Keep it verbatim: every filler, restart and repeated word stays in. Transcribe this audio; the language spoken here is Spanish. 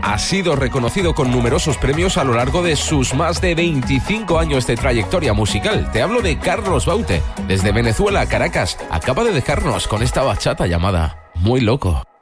ha sido reconocido con numerosos premios a lo largo de sus más de veinticinco años de trayectoria musical. Te hablo de Carlos Baute. Desde Venezuela, Caracas, acaba de dejarnos con esta bachata llamada Muy Loco.